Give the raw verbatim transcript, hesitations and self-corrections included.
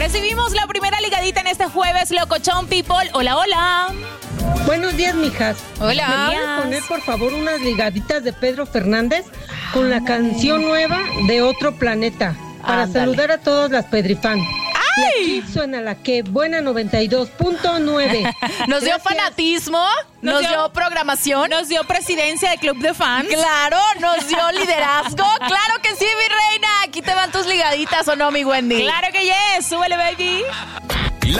Recibimos la primera ligadita en este jueves, Locochón People. Hola, hola. Buenos días, mijas. Hola. ¿Me pueden poner, por favor, unas ligaditas de Pedro Fernández con la canción nueva de Otro Planeta? Para Ándale. saludar a todos las Pedrifan. Y aquí suena la que buena noventa y dos punto nueve. Nos dio Gracias. fanatismo, nos, Nos dio, dio- programación. Nos dio presidencia de Club de Fans. Claro, nos dio liderazgo. Claro que sí, mi reina. Aquí te van tus ligaditas, ¿o no, mi Wendy? Claro que yes. Súbele, baby.